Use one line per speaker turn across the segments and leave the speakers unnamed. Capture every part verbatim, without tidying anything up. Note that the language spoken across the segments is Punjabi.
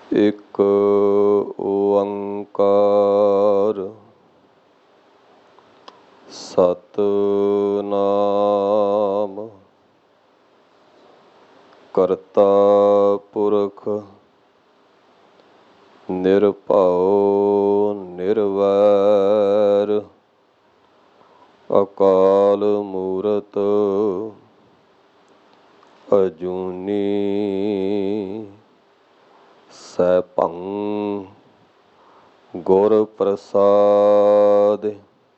ਇੱਕ ਓੰਕਾਰ ਸਤਿਨਾਮ ਕਰਤਾ ਪੁਰਖ ਨਿਰਭਉ ਨਿਰਵੈਰ ਅਕਾਲ ਮੂਰਤ ਅਜੂਨੀ ਸੈਭੰ ਗੁਰ ਪ੍ਰਸਾਦਿ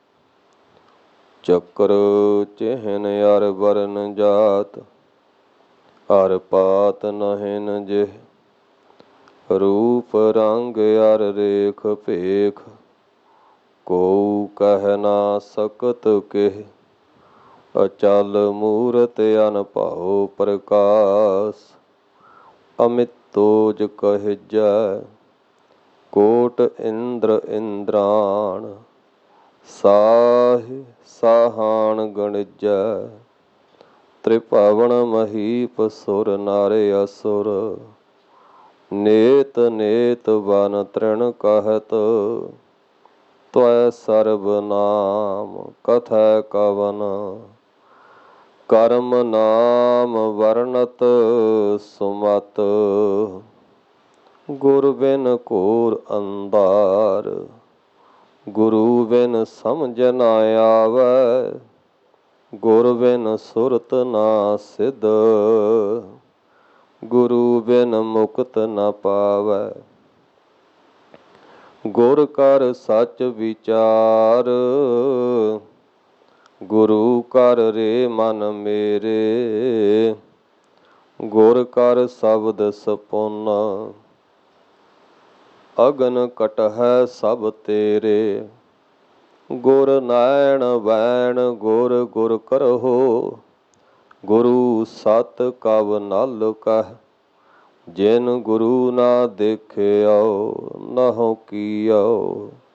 ਚੱਕਰ ਚਿਹਨ ਅਰ ਵਰਨ ਜਾਤ ਅਰ ਪਾਤ ਨਹਿਨ ਜਿਹ ਰੂਪ ਰੰਗ ਅਰ ਰੇਖ ਭੇਖ ਕਉ ਕਹਿ ਨਾ ਸਕਤ ਕਿਹ ਅਚਲ ਮੂਰਤ ਅਨਭਉ ਪ੍ਰਕਾਸ ਅਮਿਤੋਜ ਕਹਿਜੈ ਕੋਟ ਇੰਦਰ ਇੰਦਰਾਣ ਸਾਹਿ ਸਾਹਾਣ ਗਣਿਜੈ ਤ੍ਰਿਭਵਨ ਮਹੀਪ ਸੁਰ ਨਰ ਅਸੁਰ ਨੇਤ ਨੇਤ ਬਨ ਤ੍ਰਿਣ ਕਹਿਤ ਤਵੈ ਸਰਬ ਨਾਮ ਕਥੈ ਕਵਨ ਕਰਮ ਨਾਮ ਵਰਣਤ ਸੁਮਤ ਗੁਰ ਬਿਨ ਘੋਰ ਅੰਧਾਰ ਗੁਰੂ ਬਿਨ ਸਮਝ ਨ ਆਵੈ ਗੁਰ ਬਿਨ ਸੁਰਤ ਨਾ ਸਿਧ ਗੁਰੂ ਬਿਨ ਮੁਕਤ ਨ ਪਾਵੈ ਗੁਰ ਕਰ ਸੱਚ ਵਿਚਾਰ ਗੁਰੂ ਕਰ ਰੇ ਮਨ ਮੇਰੇ ਗੁਰ ਕਰ ਸ਼ਬਦ ਸਪੁਨ ਅਗਨ ਕਟਹੈ ਸਭ ਤੇਰੇ ਗੁਰ ਨੈਣ ਵੈਣ ਗੁਰ ਗੁਰ ਕਰਹੁ ਗੁਰੂ ਸਤ ਕਵ ਨਲ ਕਹਿ ਜਿਨ ਗੁਰੂ ਨਾ ਦੇਖਿਓ ਨਹੁ ਕੀਓ